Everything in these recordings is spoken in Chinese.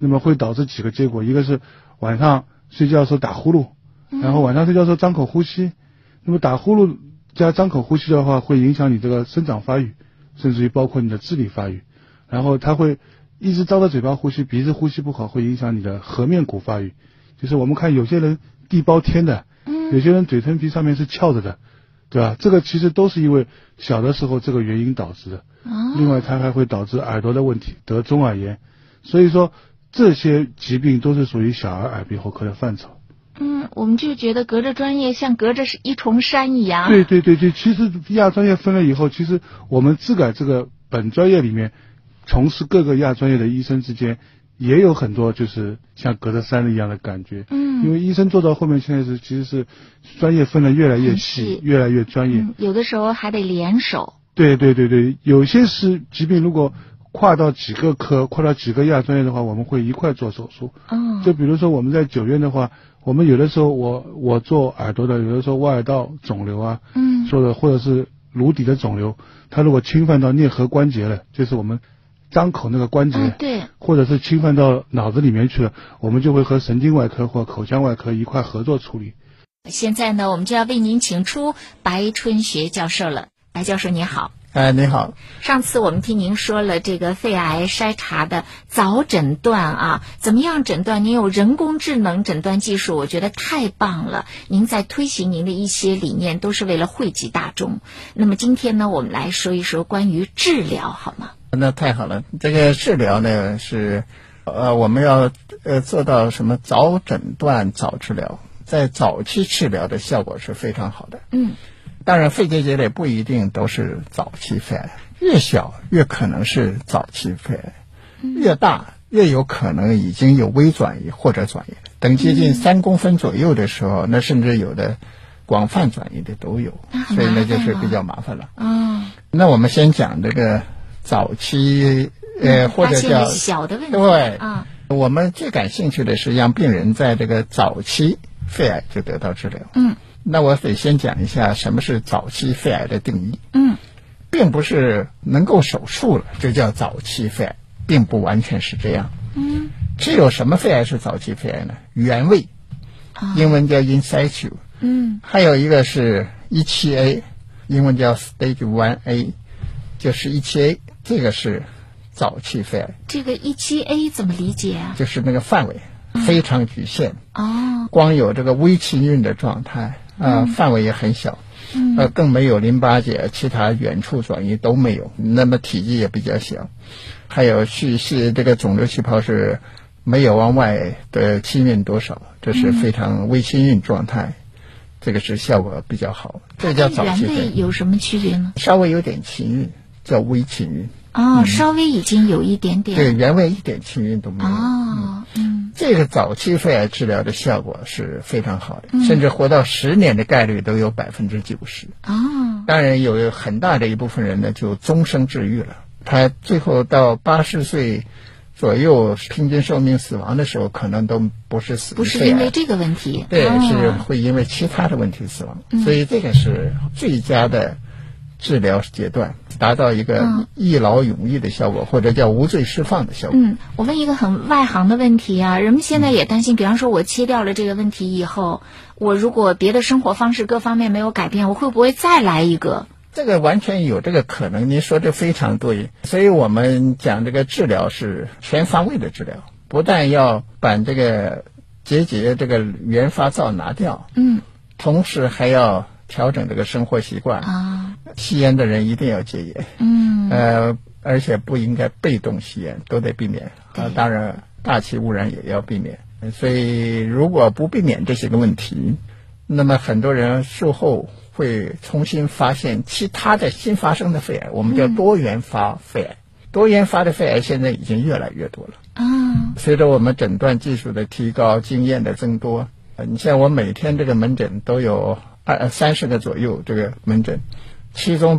那么会导致几个结果，一个是晚上睡觉的时候打呼噜，然后晚上睡觉的时候张口呼吸，那么打呼噜加张口呼吸的话，会影响你这个生长发育，甚至于包括你的智力发育。然后它会一直张着嘴巴呼吸，鼻子呼吸不好，会影响你的颌面骨发育。就是我们看有些人地包天的，有些人嘴唇皮上面是翘着的，对吧？这个其实都是因为小的时候这个原因导致的。另外它还会导致耳朵的问题，得中耳炎。所以说这些疾病都是属于小儿耳鼻喉科的范畴。 我们就觉得隔着专业像隔着一重山一样。 对，其实亚专业分了以后，其实我们自个这个本专业里面从事各个亚专业的医生之间也有很多就是像隔着山一样的感觉。因为医生做到后面现在其实是专业分得越来越细，越来越专业。 有的时候还得联手。对， 有些是疾病如果跨到几个科，跨到几个亚专业的话，我们会一块做手术。就比如说我们在9院的话，我们有的时候我做耳朵的，有的时候外耳道肿瘤啊，做的或者是颅底的肿瘤，它如果侵犯到颞颌关节了，就是我们张口那个关节， 对， 或者是侵犯到脑子里面去了，我们就会和神经外科或口腔外科一块合作处理。 现在呢，我们就要为您请出白春学教授了。白教授您好。 你好。 上次我们听您说了这个肺癌筛查的早诊断啊，怎么样诊断？您有人工智能诊断技术，我觉得太棒了。您在推行您的一些理念，都是为了惠及大众。那么今天呢，我们来说一说关于治疗，好吗？ 那太好了。这个治疗呢是我们要做到什么？早诊断早治疗，在早期治疗的效果是非常好的。当然肺结节类不一定都是早期肺癌，越小越可能是早期肺癌，越大越有可能已经有微转移或者转移。等接近3公分左右的时候，那甚至有的广泛转移的都有，所以那就是比较麻烦了。那我们先讲这个早期或者叫小的问题。 对，我们最感兴趣的是让病人在这个早期肺癌就得到治疗。那我得先讲一下什么是早期肺癌的定义。并不是能够手术了就叫早期肺癌，并不完全是这样。只有什么肺癌是早期肺癌呢？原位，英文叫 in situ。还有一个是 17A， 英文叫 stage 1A， 就是 17A， 这个是早期肺癌。 这个 17A 怎么理解啊？ 就是那个范围非常局限，光有这个微侵运的状态，范围也很小，更没有淋巴结，其他远处转移都没有，那么体积也比较小，还有是这个肿瘤细胞是没有往外的侵运多少，这是非常微侵运状态，这个是效果比较好，这叫早期肺癌。 原位有什么区别呢？ 稍微有点侵运叫微侵运。 稍微已经有一点点。 对，原位一点侵运都没有。这个早期肺癌治疗的效果是非常好的，甚至活到10年的概率都有90%。当然有很大的一部分人呢就终生治愈了，他最后到80岁左右平均寿命死亡的时候，可能都不是死于肺癌， 不是因为这个问题， 对，是会因为其他的问题死亡。所以这个是最佳的治疗阶段，达到一个一劳永逸的效果，或者叫无罪释放的效果。 我问一个很外行的问题啊，人们现在也担心，比方说我切掉了这个问题以后，我如果别的生活方式各方面没有改变，我会不会再来一个？ 这个完全有这个可能，您说的非常对。所以我们讲这个治疗是全方位的治疗，不但要把这个结节这个原发灶拿掉，同时还要调整这个生活习惯吸烟的人一定要戒烟，而且不应该被动吸烟，都得避免当然大气污染也要避免。所以如果不避免这些个问题，那么很多人术后会重新发现其他的新发生的肺癌，我们叫多元发肺癌。多元发的肺癌现在已经越来越多了。随着我们诊断技术的提高，经验的增多，你像我每天这个门诊都有30个左右这个门诊，其中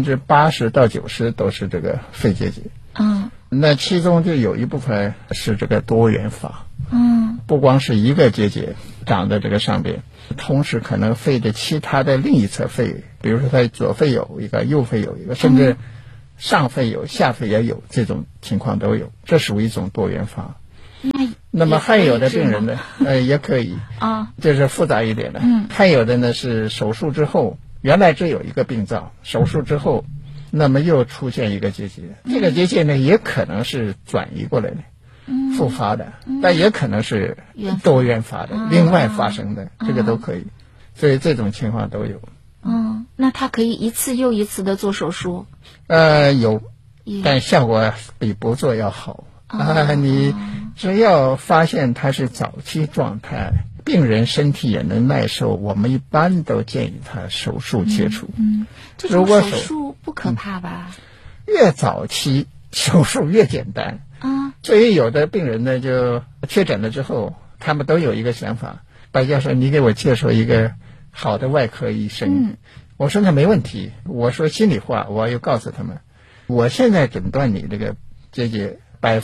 80%到90%都是这个肺结节。那其中就有一部分是这个多元发。不光是一个结节长在这个上边，同时可能肺的其他的另一侧肺，比如说它左肺有一个，右肺有一个，甚至上肺有，下肺也有，这种情况都有，这属于一种多元发。 那么还有的病人呢，也可以啊， 这是复杂一点的。还有的呢是手术之后，原来只有一个病灶，手术之后，那么又出现一个结节，这个结节呢也可能是转移过来的。复发的，但也可能是多原发的，另外发生的，这个都可以，所以这种情况都有。 那他可以一次又一次的做手术？ 有，但效果比不做要好。你只要发现他是早期状态，病人身体也能耐受，我们一般都建议他手术切除。 这种手术不可怕吧？ 越早期手术越简单。所以有的病人呢，就确诊了之后，他们都有一个想法：白教授，你给我介绍一个好的外科医生。我说那没问题。我说心里话，我又告诉他们，我现在诊断你这个结节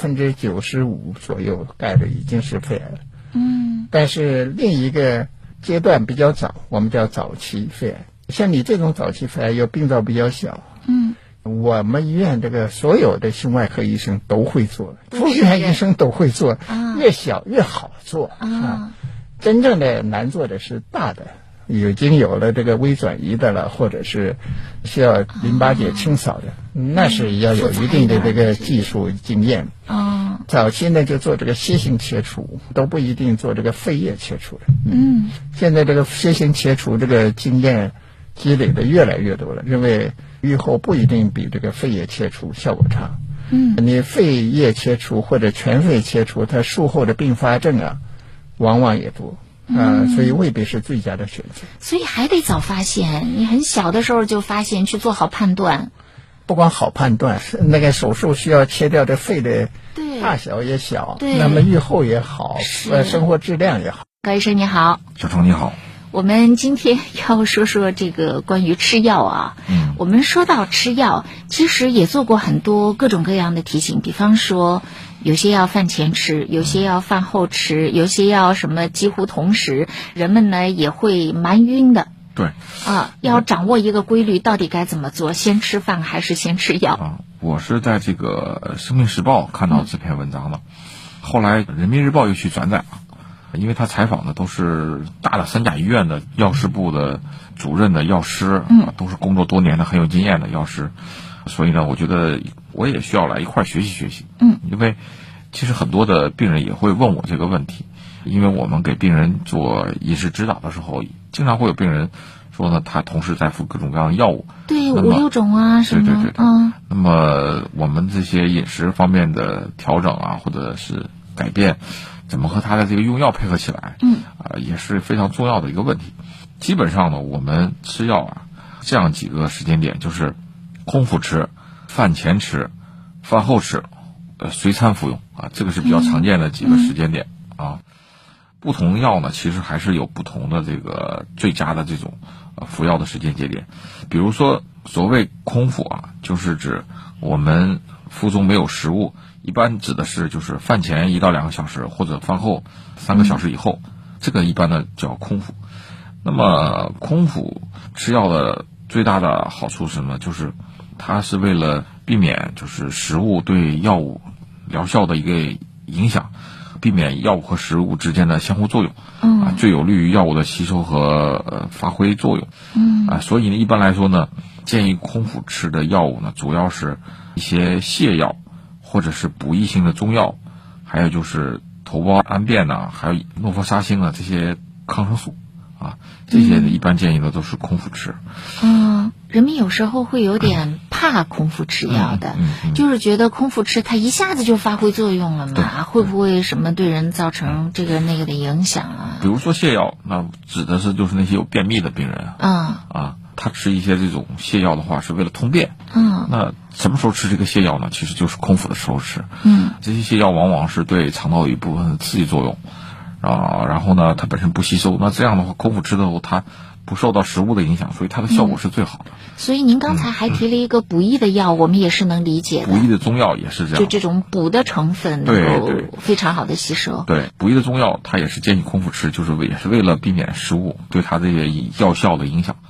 95%左右概率已经是肺癌了。但是另一个阶段比较早，我们叫早期肺癌。像你这种早期肺癌，有病灶比较小。我们医院这个所有的心外科医生都会做，住院医生都会做，越小越好做真正的难做的是大的，已经有了这个微转移的了，或者是需要淋巴结清扫的，那是要有一定的这个技术经验。早期呢就做这个楔形切除，都不一定做这个肺叶切除的。现在这个楔形切除这个经验积累的越来越多了，因为预后不一定比这个肺叶切除效果差。你肺叶切除或者全肺切除，它术后的并发症往往也多所以未必是最佳的选择。 所以还得早发现，你很小的时候就发现，去做好判断。 不光好判断，那个手术需要切掉的肺的大小也小，那么预后也好，生活质量也好。 高医生你好。 小程你好。 我们今天要说说这个关于吃药我们说到吃药，其实也做过很多各种各样的提醒，比方说有些药饭前吃，有些药饭后吃，有些药什么几乎同时，人们呢也会蛮晕的。 对要掌握一个规律，到底该怎么做？先吃饭还是先吃药？ 我是在这个《生命时报》看到这篇文章的，后来《人民日报》又去转载了。因为他采访的都是大的3甲医院的药师部的主任的药师，都是工作多年的很有经验的药师，所以呢，我觉得我也需要来一块学习学习。因为其实很多的病人也会问我这个问题，因为我们给病人做饮食指导的时候，经常会有病人说呢，他同时在服各种各样的药物， 对，5、6种什么？ 对。那么我们这些饮食方面的调整或者是改变，怎么和他的这个用药配合起来，也是非常重要的一个问题。基本上呢，我们吃药这样几个时间点，就是空腹吃、饭前吃、饭后吃，随餐服用这个是比较常见的几个时间点不同的药呢，其实还是有不同的这个最佳的这种服药的时间节点。比如说，所谓空腹就是指我们腹中没有食物。一般指的是就是饭前1到2个小时，或者饭后3个小时以后，这个一般呢叫空腹。那么空腹吃药的最大的好处是什么？就是它是为了避免就是食物对药物疗效的一个影响，避免药物和食物之间的相互作用，最有利于药物的吸收和发挥作用。所以呢，一般来说呢，建议空腹吃的药物呢，主要是一些泻药，或者是补益性的中药，还有就是头孢氨苄还有诺氟沙星这些抗生素这些一般建议的都是空腹吃。 人们有时候会有点怕空腹吃药的，就是觉得空腹吃它一下子就发挥作用了嘛，会不会什么对人造成这个那个的影响比如说泻药，那指的是就是那些有便秘的病人他吃一些这种泻药的话是为了通便。那什么时候吃这个泻药呢？其实就是空腹的时候吃。这些泻药往往是对肠道有一部分的刺激作用然后呢它本身不吸收，那这样的话空腹吃的时候它不受到食物的影响，所以它的效果是最好的。 所以您刚才还提了一个补益的药，我们也是能理解的。 补益的中药也是这样， 就这种补的成分能够非常好的吸收。 对，补益的中药它也是建议空腹吃，就是也是为了避免食物对它这些药效的影响。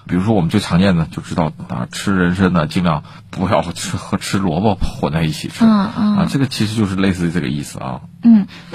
比如说我们最常见的就知道啊，吃人参呢，尽量不要和吃萝卜混在一起吃。这个其实就是类似于这个意思啊。